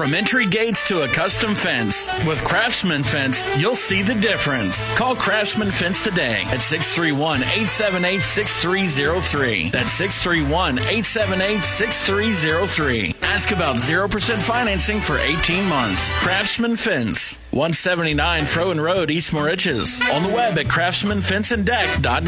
From entry gates to a custom fence, with Craftsman Fence, you'll see the difference. Call Craftsman Fence today at 631-878-6303. That's 631-878-6303. Ask about 0% financing for 18 months. Craftsman Fence, 179 Froen Road, East Moriches. On the web at craftsmanfenceanddeck.net.